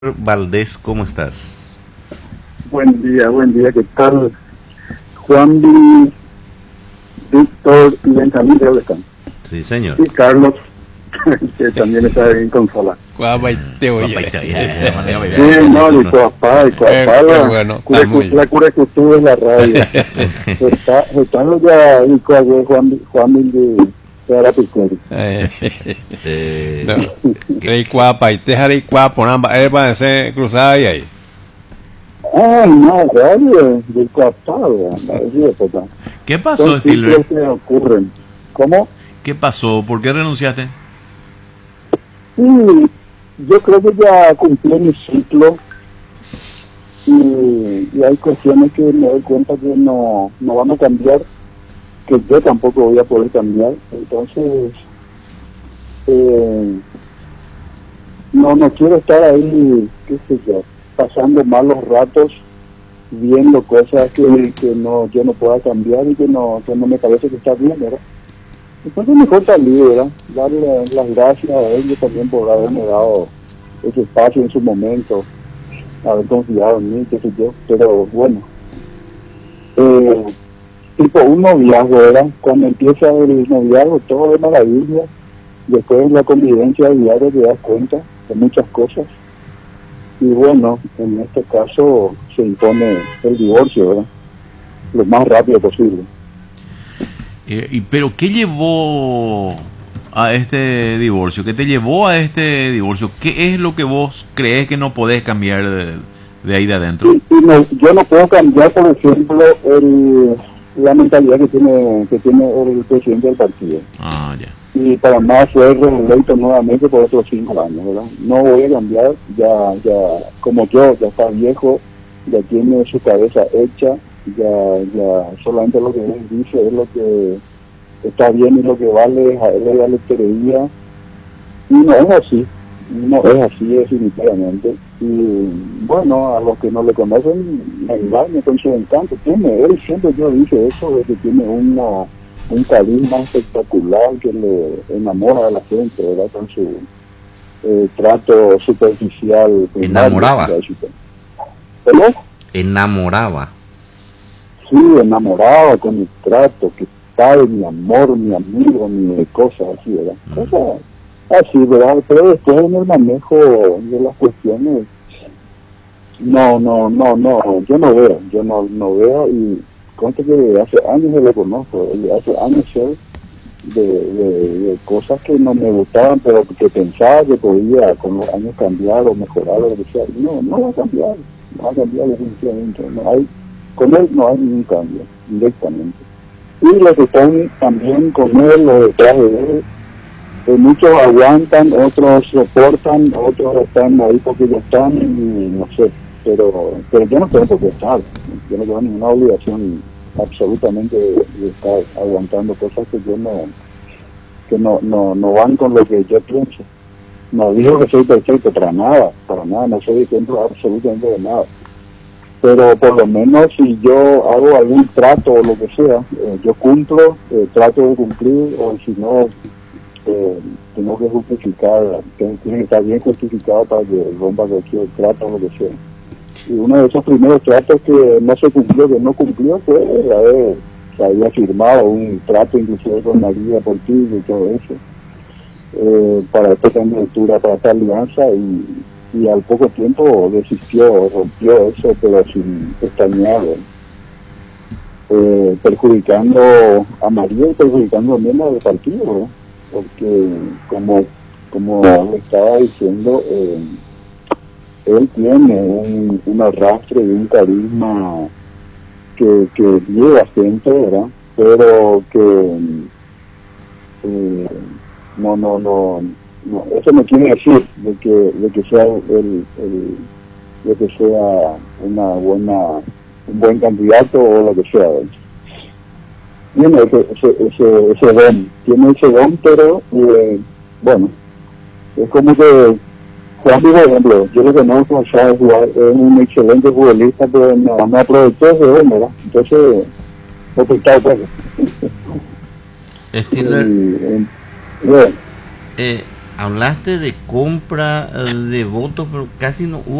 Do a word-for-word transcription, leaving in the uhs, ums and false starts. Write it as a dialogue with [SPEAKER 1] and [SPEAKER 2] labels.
[SPEAKER 1] Valdés, ¿cómo estás?
[SPEAKER 2] Buen día, buen día, ¿qué tal? Juan Di, Víctor y Benjamín de están.
[SPEAKER 1] Sí, señor.
[SPEAKER 2] Y Carlos, que también está en consola.
[SPEAKER 3] Guapaite, oye.
[SPEAKER 2] Sí, no, y Coapá, y Coapá, la,
[SPEAKER 3] bueno,
[SPEAKER 2] curecu, la curecultura de la radio. Está, están los ya, y Coapá, Juan, Juan de Arapicori.
[SPEAKER 1] Eh,
[SPEAKER 3] No, rey Guapaite, rey Guapo, nada, él va a ser cruzada y ahí.
[SPEAKER 2] Ay, no, radio, de Coapá, ¿verdad?
[SPEAKER 1] ¿Qué pasó,
[SPEAKER 2] Son
[SPEAKER 1] Stilber?
[SPEAKER 2] ciclos que ocurren. ¿Cómo?
[SPEAKER 1] ¿Qué pasó? ¿Por qué renunciaste?
[SPEAKER 2] Sí, yo creo que ya cumplí mi ciclo y, y hay cuestiones que me doy cuenta que no, no van a cambiar, que yo tampoco voy a poder cambiar. Entonces, eh, no, no quiero estar ahí, qué sé yo, pasando malos ratos, viendo cosas que, que no yo no pueda cambiar y que no, que no me parece que está bien, ¿verdad? Entonces mejor salir, ¿verdad? Darle las gracias a ellos también por haberme dado ese espacio en su momento, haber confiado en mí, qué sé yo. Pero bueno, eh, tipo un noviazgo, ¿verdad? Cuando empieza el noviazgo todo es maravilla, después la convivencia diaria te das cuenta de muchas cosas. Y bueno, en este caso se impone el divorcio, ¿verdad? Lo más rápido posible.
[SPEAKER 1] Eh, y, ¿Pero qué llevó a este divorcio? ¿Qué te llevó a este divorcio? ¿Qué es lo que vos crees que no podés cambiar de, de ahí de adentro?
[SPEAKER 2] Y, y no, yo no puedo cambiar, por ejemplo, el, la mentalidad que tiene que tiene el presidente del partido.
[SPEAKER 1] Ah, ya.
[SPEAKER 2] Y para más fue reelecto nuevamente por otros cinco años, ¿verdad? No voy a cambiar, ya, ya, como yo, ya está viejo, ya tiene su cabeza hecha, ya, ya, solamente lo que él dice es lo que está bien y lo que vale, a él le lectería, y no es así, no es así definitivamente. Y bueno, a los que no le conocen, me engaño con su encanto, tiene, él siempre yo dije eso, de que tiene una un carisma espectacular que le enamora a la gente, ¿verdad? Con su eh, trato superficial.
[SPEAKER 1] Enamoraba.
[SPEAKER 2] ¿Cómo?
[SPEAKER 1] Enamoraba.
[SPEAKER 2] Sí, enamoraba con el trato, que sabe mi amor, mi amigo, mi cosas así, ¿verdad? Mm. Cosas así, ¿verdad? Pero después en el manejo de las cuestiones, no, no, no, no, yo no veo, yo no, no veo y conste que hace años que lo conozco, y hace años sé de, de, de cosas que no me gustaban, pero que pensaba que podía con los años cambiar o mejorar o lo que sea. No, no va a cambiar, no va a cambiar definitivamente. No hay, con él no hay ningún cambio, directamente. Y los que están también con él, los detrás de él, eh, muchos aguantan, otros soportan, otros están ahí porque ya están, y no sé, pero, pero yo no tengo por qué estar, yo no tengo ninguna obligación absolutamente de, de estar aguantando cosas que yo no que no, no no van con lo que yo pienso. No digo que soy perfecto, para nada, para nada, no soy ejemplo absolutamente de nada, pero por lo menos si yo hago algún trato o lo que sea, eh, yo cumplo, eh, trato de cumplir, o si no eh, tengo que justificar, tiene que estar bien justificado para que rompa cualquier trato o lo que sea. Y uno de esos primeros tratos que no se cumplió, que no cumplió, fue la de que había firmado un trato inclusive con María Portillo y todo eso, eh, para esta candidatura, para esta alianza, y, y al poco tiempo desistió, rompió eso, pero sin pestañear, eh, perjudicando a María y perjudicando también al partido, ¿no? Porque como, como le estaba diciendo, eh, él tiene un, un arrastre y un carisma que, que lleva gente, ¿verdad? Pero que eh, no, no, no, no, eso no quiere decir de que, de que sea el, el, de que sea una buena, un buen candidato o lo que sea, ¿verdad? Tiene ese, ese, ese, ese don, tiene ese don, pero eh, bueno, es como que Juan, por ejemplo, yo lo conozco, sabe jugar, es un excelente futbolista, pero no, no aprovechó ese don, ¿verdad? Entonces, oportunidad pues.
[SPEAKER 1] Stilber,
[SPEAKER 2] y, y, bueno.
[SPEAKER 1] eh,
[SPEAKER 4] hablaste de compra eh, de votos, pero casi no hubo